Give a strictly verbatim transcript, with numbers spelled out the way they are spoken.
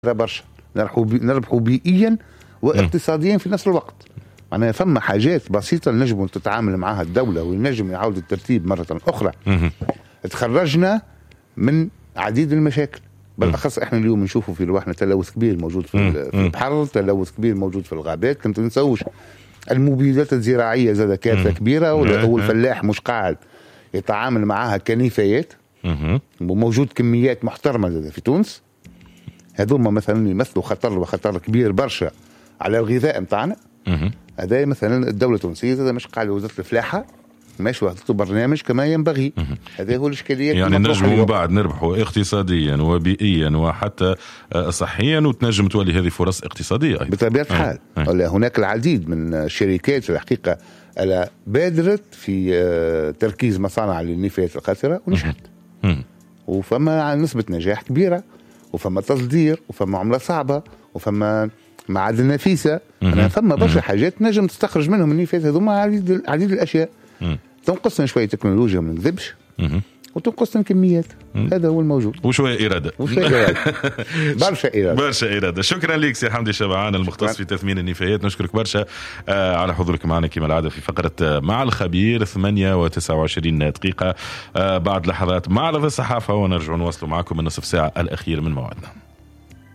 برشا، نربحوا بي... نربحوا بيئيا واقتصاديا في نفس الوقت. معناها ثم حاجات بسيطة نجم تتعامل معها الدولة ونجم يعود الترتيب مرة أخرى. تخرجنا من عديد المشاكل، بالأخص إحنا اليوم نشوفوا في رواحنا تلوث كبير موجود في البحر، تلوث كبير موجود في الغابات. كنت نسوش المبيدات الزراعية زادة كارثة كبيرة، والفلاح مش قاعد يتعامل معها كنفايات، وموجود كميات محترمة زادة في تونس. هذوما مثلا يمثلوا خطر وخطر كبير برشا على الغذاء متاعنا. هذا مثلا الدولة التونسية زادة مش قاعدة وزارة الفلاحة ماشي وحدته برنامج كما ينبغي. هذا هو الإشكاليات. يعني نجم بعد نربحوا اقتصاديا وبيئيا وحتى صحيا، وتنجم تولي هذه فرص اقتصادية أيضا بطبيعة الحال. هناك العديد من الشركات في الحقيقة بادرت في تركيز مصانع للنفايات القاذرة ونجحت، وفما نسبة نجاح كبيرة، وفما تصدير، وفما عملة صعبة، وفما معادن نفيسة. أنا فما برشا حاجات نجم تستخرج منهم النفايات هذوما عديد عديد الأشياء. تنقصنا شوية تكنولوجيا ما نكذبش، وتنقصنا كميات. هذا هو الموجود، وشوية إرادة وشوية إرادة برشا إرادة برشا إرادة. شكرا لك سي حمدي شبعان المختص في تثمين النفايات. نشكرك برشا آه على حضورك معنا كما العادة في فقرة مع الخبير. ثمانية وتسعة وعشرين دقيقة آه بعد لحظات معرض الصحافة، ونرجع نواصل معكم النصف ساعة الأخير من موعدنا.